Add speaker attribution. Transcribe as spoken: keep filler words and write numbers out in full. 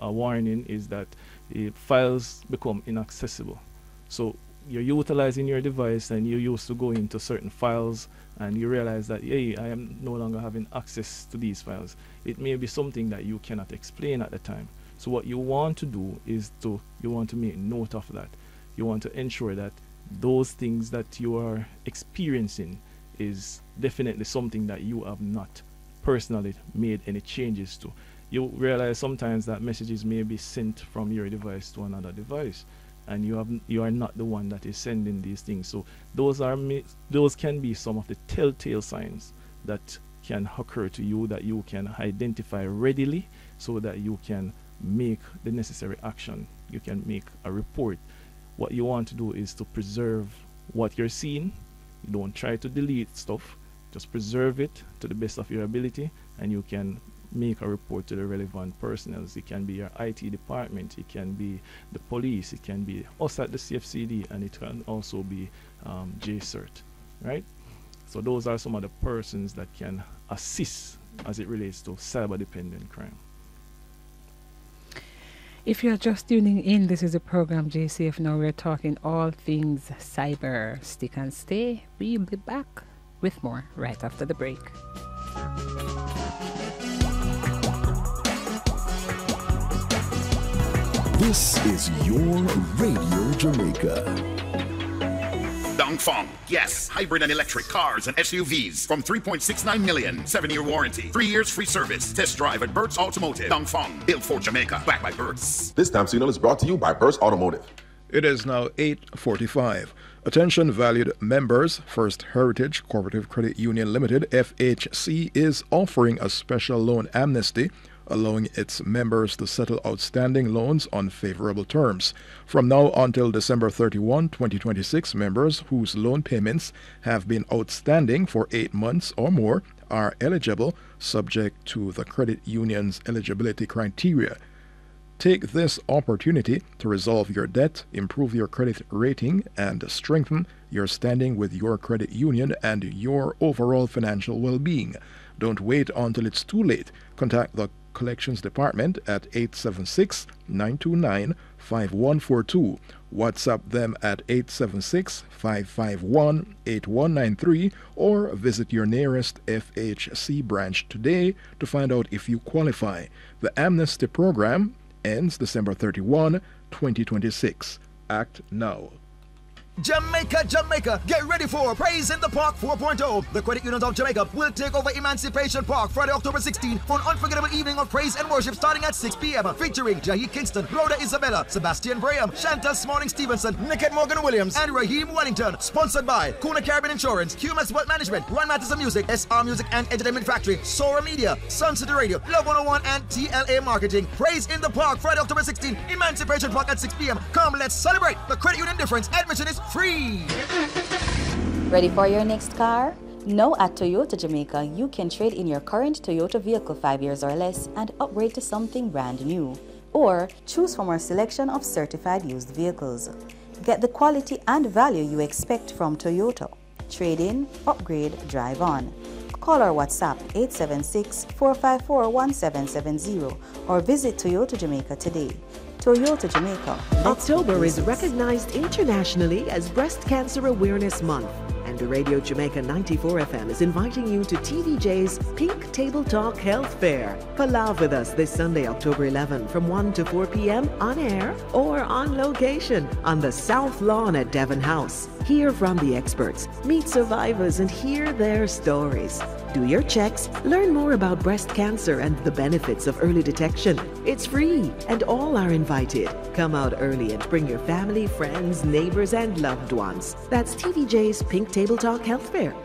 Speaker 1: a warning is that uh, files become inaccessible. So you're utilizing your device and you used to go into certain files and you realize that, hey, I am no longer having access to these files. It may be something that you cannot explain at the time. So what you want to do is to, you want to make note of that. You want to ensure that those things that you are experiencing is definitely something that you have not personally made any changes to. You realize sometimes that messages may be sent from your device to another device, and you have you are not the one that is sending these things. So those are those can be some of the telltale signs that can occur to you, that you can identify readily, so that you can make the necessary action. You can make a report. What you want to do is to preserve what you're seeing. You don't try to delete stuff, just preserve it to the best of your ability, and you can make a report to the relevant personnel. It can be your I T department, it can be the police, it can be us at the C F C D, and it can also be um, J CERT, right? So those are some of the persons that can assist as it relates to cyber-dependent crime.
Speaker 2: If you're just tuning in, this is the program J C F. Now we're talking all things cyber. Stick and stay. We'll be back with more right after the break.
Speaker 3: This is your Radio Jamaica.
Speaker 4: Dongfeng, yes, hybrid and electric cars and S U Vs from three point six nine million, seven-year warranty, three years free service. Test drive at Burt's Automotive. Dongfeng, built for Jamaica, backed by Burt's.
Speaker 5: This time signal is brought to you by Burt's Automotive.
Speaker 6: It is now eight forty-five. Attention valued members, First Heritage Cooperative Credit Union Limited, F H C, is offering a special loan amnesty, allowing its members to settle outstanding loans on favorable terms. From now until December thirty-first, twenty twenty-six, members whose loan payments have been outstanding for eight months or more are eligible, subject to the credit union's eligibility criteria. Take this opportunity to resolve your debt, improve your credit rating, and strengthen your standing with your credit union and your overall financial well-being. Don't wait until it's too late. Contact the Collections Department at eight seven six, nine two nine, five one four two. WhatsApp them at eight seven six, five five one, eight one nine three or visit your nearest F H C branch today to find out if you qualify. The amnesty program ends December thirty-first, twenty twenty-six. Act now.
Speaker 7: Jamaica, Jamaica, get ready for Praise in the Park four point oh. The Credit Union of Jamaica will take over Emancipation Park Friday, October sixteenth for an unforgettable evening of praise and worship starting at six p.m. featuring Jahi Kingston, Rhoda Isabella, Sebastian Braham, Chantal Smalling Stevenson, Nickett Morgan Williams, and Raheem Wellington. Sponsored by Kuna Caribbean Insurance, Q M S Wealth Management, Run Matters of Music, S R Music and Entertainment Factory, Sora Media, Sun City Radio, Love one oh one, and T L A Marketing. Praise in the Park Friday, October sixteenth, Emancipation Park at six p.m. Come, let's celebrate. The Credit Union difference. Admission is free.
Speaker 8: Ready for your next car? Now at Toyota Jamaica, you can trade in your current Toyota vehicle five years or less and upgrade to something brand new. Or choose from our selection of certified used vehicles. Get the quality and value you expect from Toyota. Trade in, upgrade, drive on. Call our WhatsApp eight seven six, four five four, one seven seven zero or visit Toyota Jamaica today. Toyota Jamaica.
Speaker 9: October is recognized internationally as Breast Cancer Awareness Month, and Radio Jamaica ninety-four F M is inviting you to T V J's Pink Table Talk Health Fair. Palav with us this Sunday, October eleventh from one to four p.m. on air or on location on the South Lawn at Devon House. Hear from the experts, meet survivors, and hear their stories. Do your checks, learn more about breast cancer and the benefits of early detection. It's free and all are invited. Come out early and bring your family, friends, neighbors, and loved ones. That's T V J's Pink Table Talk Health Fair.